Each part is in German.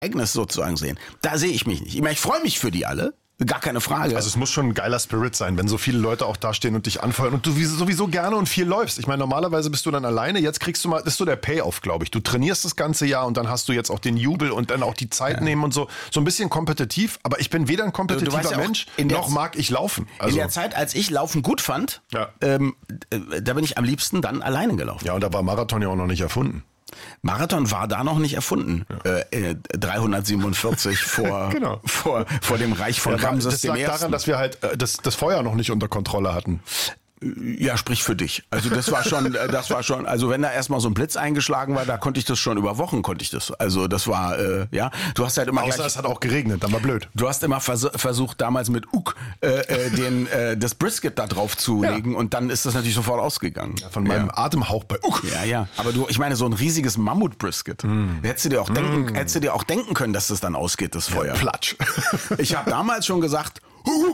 Ereignis sozusagen sehen. Da sehe ich mich nicht. Ich meine, ich freue mich für die alle. Gar keine Frage. Also es muss schon ein geiler Spirit sein, wenn so viele Leute auch da stehen und dich anfeuern und du sowieso gerne und viel läufst. Ich meine, normalerweise bist du dann alleine, jetzt kriegst du mal, das ist so der Payoff, glaube ich. Du trainierst das ganze Jahr und dann hast du jetzt auch den Jubel und dann auch die Zeit nehmen und so. So ein bisschen kompetitiv, aber ich bin weder ein kompetitiver Mensch, noch mag ich laufen. Also in der Zeit, als ich Laufen gut fand, da bin ich am liebsten dann alleine gelaufen. Ja, und da war Marathon ja auch noch nicht erfunden. Marathon war da noch nicht erfunden. 347 genau. vor dem Reich von Ramses dem I. Das lag daran, dass wir halt das Feuer noch nicht unter Kontrolle hatten. Ja, sprich für dich. Also das war schon, also wenn da erstmal so ein Blitz eingeschlagen war, da konnte ich das schon über Wochen Also das war, du hast halt immer außer es hat auch geregnet, dann war blöd. Du hast immer versucht damals mit das Brisket da drauf zu legen und dann ist das natürlich sofort ausgegangen. Ja, von meinem Atemhauch bei Ja. Aber ich meine, so ein riesiges Mammut-Brisket. Hättest du dir auch denken können, dass das dann ausgeht, das Feuer. Ja, Platsch. Ich habe damals schon gesagt,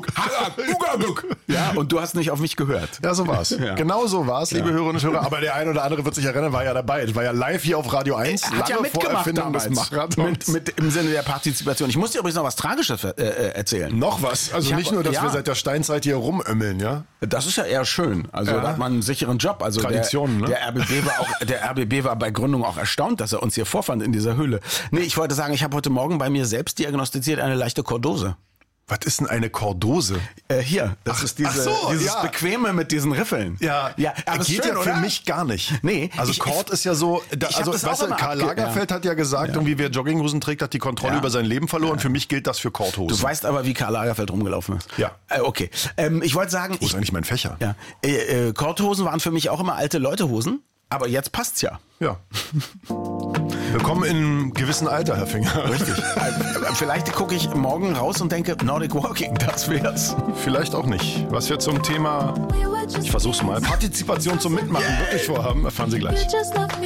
ja, und du hast nicht auf mich gehört. Ja, so war's. Ja. Genau so war's, liebe Hörerinnen und Hörer. Aber der ein oder andere wird sich erinnern, war ja dabei. Ich war ja live hier auf Radio 1. Er hat ja mitgemacht damals. Mit im Sinne der Partizipation. Ich muss dir übrigens noch was Tragisches erzählen. Noch was? Also nicht nur, dass wir seit der Steinzeit hier rumömmeln, ja? Das ist ja eher schön. Also da hat man einen sicheren Job. Also Traditionen, der RBB war bei Gründung auch erstaunt, dass er uns hier vorfand in dieser Höhle. Nee, ich wollte sagen, ich habe heute Morgen bei mir selbst diagnostiziert eine leichte Kordose. Was ist denn eine Kordose? Hier, das ist dieses Bequeme mit diesen Riffeln. Ja, aber geht schön, ja für mich gar nicht. Nee. Also Kord ist ja so, Karl Lagerfeld hat ja gesagt, irgendwie wer Jogginghosen trägt, hat die Kontrolle über sein Leben verloren. Für mich gilt das für Kordhosen. Du weißt aber, wie Karl Lagerfeld rumgelaufen ist. Ja. Okay. Ich wollte sagen... Wo ist eigentlich mein Fächer? Ja. Kordhosen waren für mich auch immer alte Leutehosen, aber jetzt passt's ja. Ja. Willkommen in einem gewissen Alter, Herr Finger. Richtig. Vielleicht gucke ich morgen raus und denke, Nordic Walking, das wär's. Vielleicht auch nicht. Was wir zum Thema, ich versuch's mal, Partizipation zum Mitmachen wirklich vorhaben, erfahren Sie gleich.